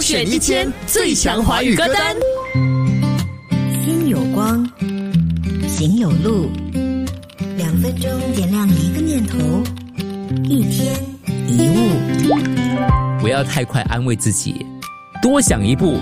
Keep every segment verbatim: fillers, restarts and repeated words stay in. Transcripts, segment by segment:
选一千最强华语歌单。 心有光，行有路，两分钟点亮一个念头，一天一物。 不要太快安慰自己，多想一步。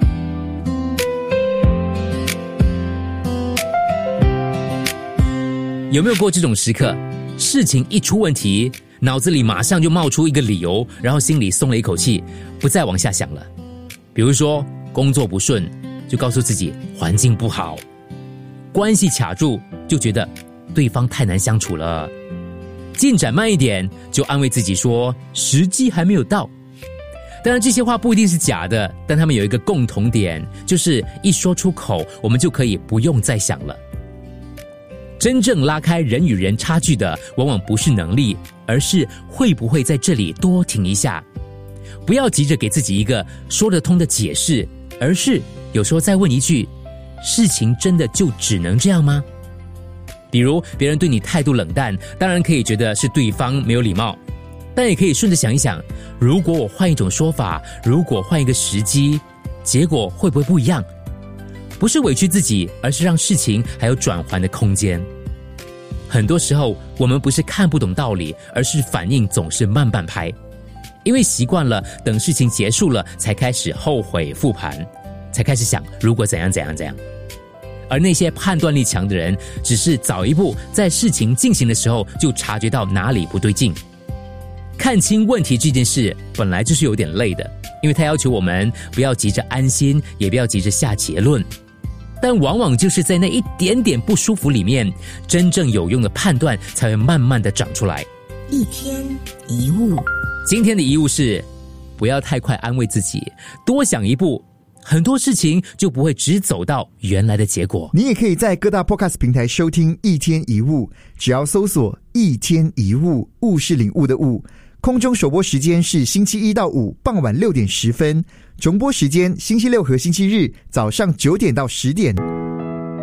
有没有过这种时刻？事情一出问题，脑子里马上就冒出一个理由，然后心里松了一口气，不再往下想了。比如说工作不顺，就告诉自己环境不好；关系卡住，就觉得对方太难相处了；进展慢一点，就安慰自己说时机还没有到。当然这些话不一定是假的，但他们有一个共同点，就是一说出口，我们就可以不用再想了。真正拉开人与人差距的，往往不是能力，而是会不会在这里多停一下。不要急着给自己一个说得通的解释，而是有时候再问一句：事情真的就只能这样吗？比如别人对你态度冷淡，当然可以觉得是对方没有礼貌，但也可以顺着想一想，如果我换一种说法，如果换一个时机，结果会不会不一样？不是委屈自己，而是让事情还有转圜的空间。很多时候我们不是看不懂道理，而是反应总是慢半拍，因为习惯了等事情结束了才开始后悔复盘，才开始想如果怎样怎样怎样。而那些判断力强的人，只是早一步在事情进行的时候就察觉到哪里不对劲。看清问题这件事本来就是有点累的，因为它要求我们不要急着安心，也不要急着下结论。但往往就是在那一点点不舒服里面，真正有用的判断才会慢慢的长出来。 一天一物。 今天的遗物是不要太快安慰自己，多想一步，很多事情就不会只走到原来的结果。 你也可以在各大 podcast 平台收听一天一物，只要搜索一天一物，物是领悟的物。空中首播时间是星期一到五傍晚六点十分，重播时间星期六和星期日早上九点到十点。